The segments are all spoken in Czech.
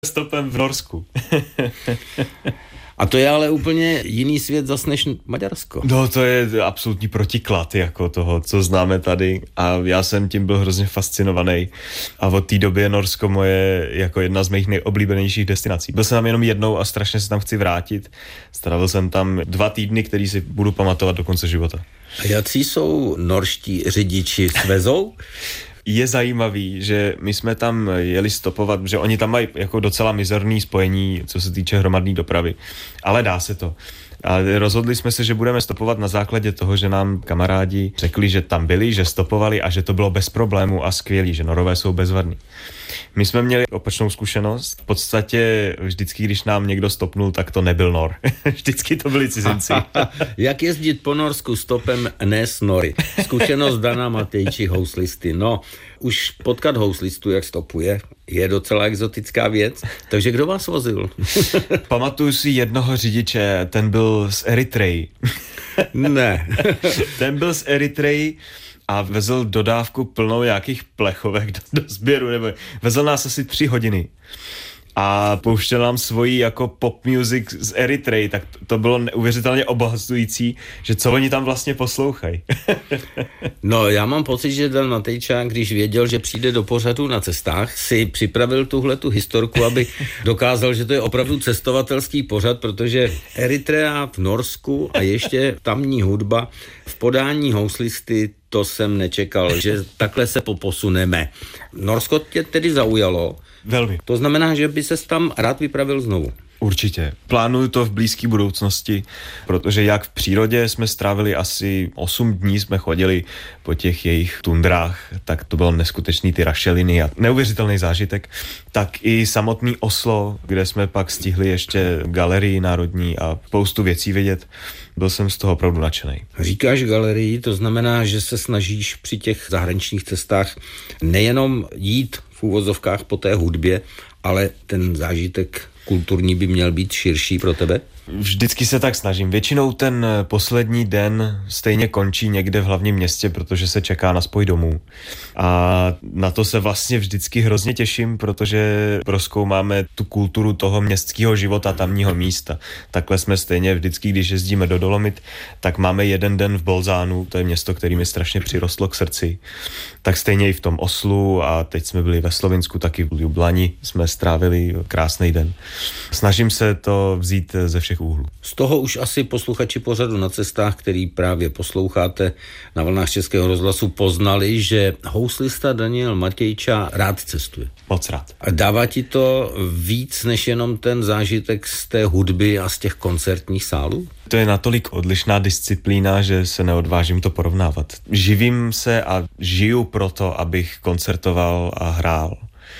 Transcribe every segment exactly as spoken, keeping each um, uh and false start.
stopem v Norsku. A to je ale úplně jiný svět zas než Maďarsko. No to je absolutní protiklad jako toho, co známe tady a já jsem tím byl hrozně fascinovaný a od té doby je Norsko moje jako jedna z mých nejoblíbenějších destinací. Byl jsem tam jenom jednou a strašně se tam chci vrátit. Strávil jsem tam dva týdny, který si budu pamatovat do konce života. A jaký jsou norští řidiči, svezou? Je zajímavý, že my jsme tam jeli stopovat, že oni tam mají jako docela mizerný spojení, co se týče hromadné dopravy, ale dá se to. A rozhodli jsme se, že budeme stopovat na základě toho, že nám kamarádi řekli, že tam byli, že stopovali a že to bylo bez problémů a skvělý, že Norové jsou bezvadní. My jsme měli opačnou zkušenost. V podstatě vždycky, když nám někdo stopnul, tak to nebyl Nor. Vždycky to byli cizinci. Jak jezdit po Norsku stopem, ne s Nory? Zkušenost Dana Matejči, houslisty. No, už potkat houslistu, jak stopuje, je docela exotická věc. Takže kdo vás vozil? Pamatuju si jednoho řidiče, ten byl z Eritreji. Ne. Ten byl z Eritreji a vezl dodávku plnou nějakých plechovek do, do sběru, nebo vezl nás asi tři hodiny a pouštěl nám svoji jako pop music z Eritreji, tak to, to bylo neuvěřitelně obohacující, že co oni tam vlastně poslouchají. No, já mám pocit, že Dan Matejčák, když věděl, že přijde do pořadu Na cestách, si připravil tuhletu historku, aby dokázal, že to je opravdu cestovatelský pořad, protože Eritrea v Norsku a ještě tamní hudba v podání houslisty, to jsem nečekal, že takhle se poposuneme. Norsko tě tedy zaujalo. Velmi. To znamená, že by ses tam rád vypravil znovu. Určitě. Plánuju to v blízké budoucnosti, protože jak v přírodě jsme strávili asi osm dní, jsme chodili po těch jejich tundrách, tak to bylo neskutečný ty rašeliny a neuvěřitelný zážitek, tak i samotný Oslo, kde jsme pak stihli ještě galerii národní a spoustu věcí vidět, byl jsem z toho opravdu nadšenej. Říkáš galerii, to znamená, že se snažíš při těch zahraničních cestách nejenom jít v úvozovkách po té hudbě, ale ten zážitek kulturní by měl být širší pro tebe? Vždycky se tak snažím. Většinou ten poslední den stejně končí někde v hlavním městě, protože se čeká na spoj domů. A na to se vlastně vždycky hrozně těším, protože prozkoumáme tu kulturu toho městského života, tamního místa. Takhle jsme stejně vždycky, když jezdíme do Dolomit, tak máme jeden den v Bolzánu, to je město, který mi strašně přirostlo k srdci. Tak stejně i v tom Oslu a teď jsme byli ve Slovinsku, taky v Ljublani jsme strávili krásný den. Snažím se to vzít ze všech úhlů. Z toho už asi posluchači pořadu Na cestách, který právě posloucháte na vlnách Českého rozhlasu, poznali, že houslista Daniel Matejča rád cestuje. Moc rád. A dává ti to víc než jenom ten zážitek z té hudby a z těch koncertních sálů? To je natolik odlišná disciplína, že se neodvážím to porovnávat. Živím se a žiju proto, abych koncertoval a hrál.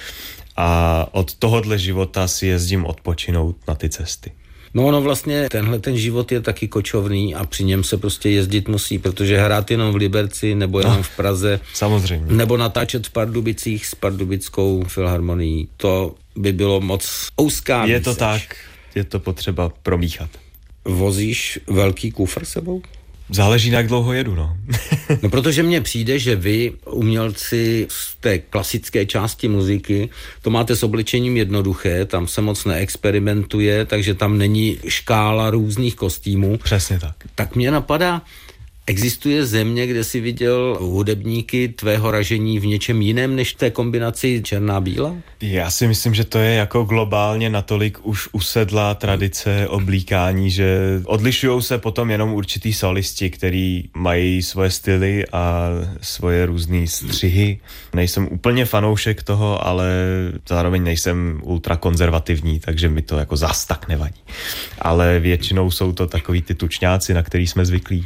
A od tohohle života si jezdím odpočinout na ty cesty. No, no vlastně tenhle ten život je taky kočovný a při něm se prostě jezdit musí, protože hrát jenom v Liberci nebo jenom no, v Praze. Samozřejmě. Nebo natáčet v Pardubicích s Pardubickou filharmonií. To by bylo moc ouská. Je to tak, je to potřeba promíchat. Vozíš velký kufr sebou? Záleží, na jak dlouho jedu, no. No, protože mně přijde, že vy, umělci z té klasické části muziky, to máte s oblečením jednoduché, tam se moc neexperimentuje, takže tam není škála různých kostýmů. Přesně tak. Tak mě napadá, existuje země, kde jsi viděl hudebníky tvého ražení v něčem jiném než v té kombinaci černá-bílá? Já si myslím, že to je jako globálně natolik už usedlá tradice oblíkání, že odlišujou se potom jenom určitý solisti, který mají svoje styly a svoje různý střihy. Nejsem úplně fanoušek toho, ale zároveň nejsem ultrakonzervativní, takže mi to jako zas tak nevadí. Ale většinou jsou to takový ty tučňáci, na který jsme zvyklí.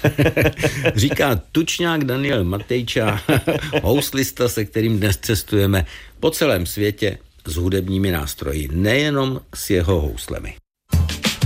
Říká tučňák Daniel Matejča, houslista, se kterým dnes cestujeme po celém světě s hudebními nástroji, nejenom s jeho houslemi.